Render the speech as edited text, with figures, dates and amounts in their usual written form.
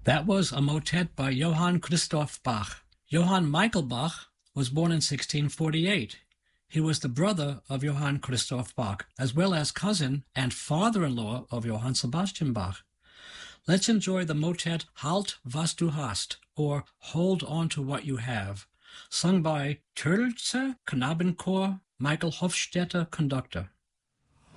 That was a motet by Johann Christoph Bach. Johann Michael Bach was born in 1648. He was the brother of Johann Christoph Bach, as well as cousin and father-in-law of Johann Sebastian Bach. Let's enjoy the motet Halt, was du hast, or Hold on to what you have, sung by Törlitzer Knabenchor, Michael Hofstetter, conductor.